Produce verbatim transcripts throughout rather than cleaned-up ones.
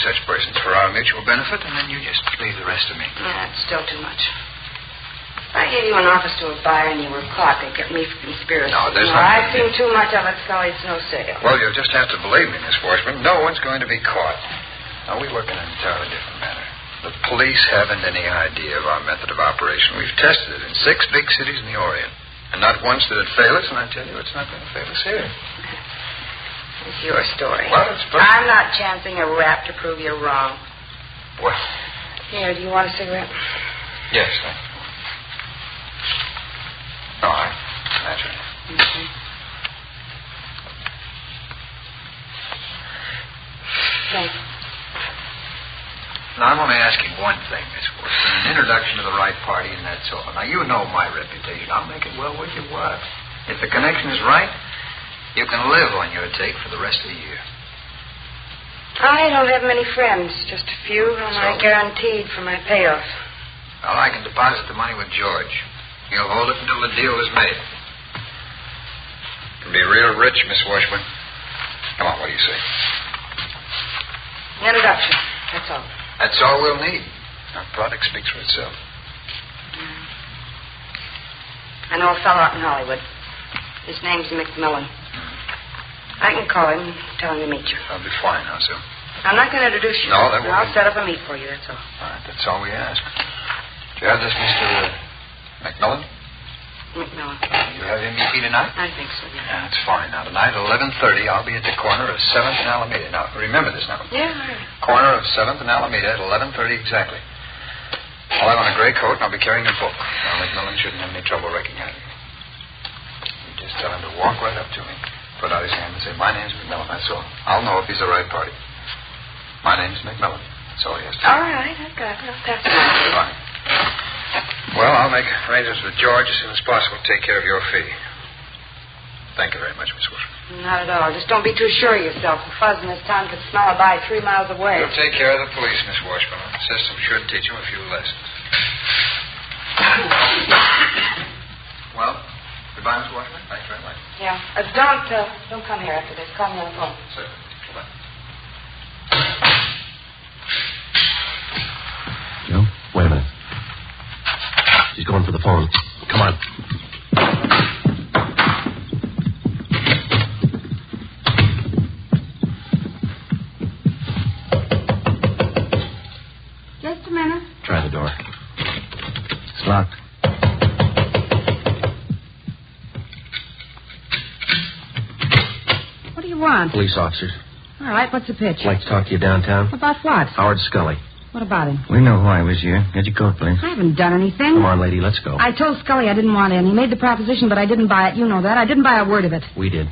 such persons for our mutual benefit, and then you just leave the rest to me. Yeah, it's still too much. If I gave you an office to a buyer and you were caught, they'd get me for conspiracy. No, there's no, not... I've seen too much of it, Scully. It's no sale. Well, you'll just have to believe me, Miss Washburn. No one's going to be caught. Now, we work in an entirely different manner. The police haven't any idea of our method of operation. We've tested it in six big cities in the Orient. And not once did it fail us, and I tell you, it's not going to fail us here. It's your story. Well, it's perfect. I'm not chancing a rap to prove you're wrong. Well... Here, do you want a cigarette? Yes, thank you. No, I... Naturally. Mm-hmm. Thank you. Now, I'm only asking one thing, Miss Washburn. An introduction to the right party, and that's all. Now, you know my reputation. I'll make it well worth your while. If the connection is right, you can live on your take for the rest of the year. I don't have many friends. Just a few, and So? I guaranteed for my payoff. Well, I can deposit the money with George. He'll hold it until the deal is made. You can be real rich, Miss Washburn. Come on, what do you say? An introduction. That's all. That's all we'll need. Our product speaks for itself. Mm. I know a fellow out in Hollywood. His name's McMillan. Mm. I can call him and tell him to meet you. That'll be fine, now, Sue. I'm not going to introduce you. No, that won't I'll be- set up a meet for you, that's all. All right, that's all we ask. Do you have this, Mister McMillan? McMillan. You have him meet me tonight? I think so, yeah. Yeah, that's fine. Now, tonight at eleven thirty, I'll be at the corner of seventh and Alameda. Now, remember this now. Yeah, all right. Corner of seventh and Alameda at eleven thirty exactly. I'll have on a gray coat, and I'll be carrying a book. Now, McMillan shouldn't have any trouble recognizing me. You just tell him to walk right up to me, put out his hand, and say, "My name's McMillan," that's all. I'll know if he's the right party. My name's McMillan. That's all he has to say. All right, I've got it. I'll pass it on. Fine. Well, I'll make arrangements with George as soon as possible to take care of your fee. Thank you very much, Miss Washburn. Not at all. Just don't be too sure of yourself. The fuzz in this town could smell a by three miles away. You'll take care of the police, Miss Washburn. The system should teach you a few lessons. Well, goodbye, Miss Washburn. Thanks very much. Yeah. Uh, don't, uh, don't come here after this. Call me on the phone. Certainly. Goodbye. Joe, wait a minute. She's going for the phone. Come on. Just a minute. Try the door. It's locked. What do you want? Police officers. All right, what's the pitch? I'd like to talk to you downtown. About what? Howard Scully. What about him? We know why he was here. Get your coat, please. I haven't done anything. Come on, lady, let's go. I told Scully I didn't want in. He made the proposition, but I didn't buy it. You know that. I didn't buy a word of it. We did.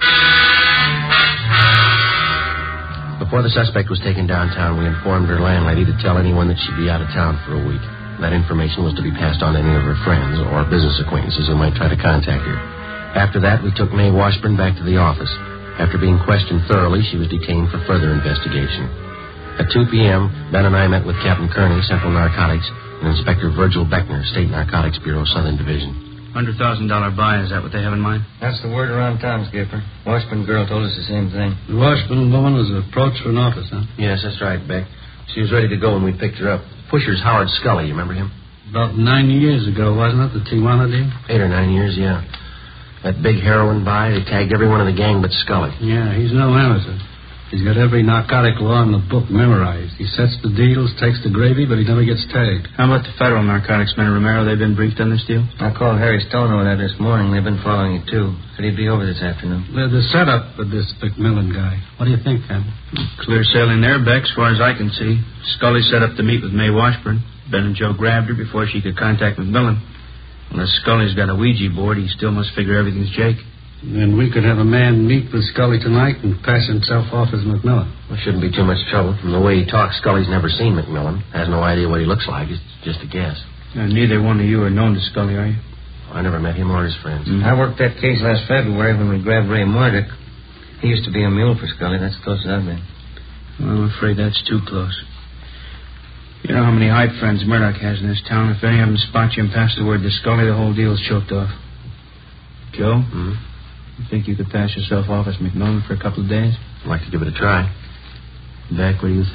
Before the suspect was taken downtown, we informed her landlady to tell anyone that she'd be out of town for a week. That information was to be passed on to any of her friends or business acquaintances who might try to contact her. After that, we took Mae Washburn back to the office. After being questioned thoroughly, she was detained for further investigation. At two p.m., Ben and I met with Captain Kearney, Central Narcotics, and Inspector Virgil Beckner, State Narcotics Bureau, Southern Division. one hundred thousand dollars buy, is that what they have in mind? That's the word around town, Skipper. Washburn girl told us the same thing. The Washburn woman was approached for an office, huh? Yes, that's right, Beck. She was ready to go when we picked her up. Pusher's Howard Scully, you remember him? About nine years ago, wasn't it, the Tijuana deal? Eight or nine years, yeah. That big heroin buy, they tagged everyone in the gang but Scully. Yeah, he's no amateur. He's got every narcotic law in the book memorized. He sets the deals, takes the gravy, but he never gets tagged. How about the federal narcotics men, Romero? They've been briefed on this deal? I called Harry Stone over there this morning. They've been following it, too. Said he'd be over this afternoon. The, the setup of this McMillan guy. What do you think, Captain? Clear sailing there, Beck, as far as I can see. Scully set up to meet with Mae Washburn. Ben and Joe grabbed her before she could contact McMillan. Unless Scully's got a Ouija board, he still must figure everything's Jake. Then we could have a man meet with Scully tonight and pass himself off as McMillan. Well, shouldn't be too much trouble. From the way he talks, Scully's never seen McMillan. Has no idea what he looks like. It's just a guess. Uh, neither one of you are known to Scully, are you? I never met him or his friends. Mm-hmm. I worked that case last February when we grabbed Ray Murdoch. He used to be a mule for Scully. That's as close as I've been. Well, I'm afraid that's too close. You know how many hype friends Murdoch has in this town. If any of them spot you and pass the word to Scully, the whole deal's choked off. Joe? Mm-hmm. You think you could pass yourself off as McMillan for a couple of days? I'd like to give it a try. Beck, what do you think?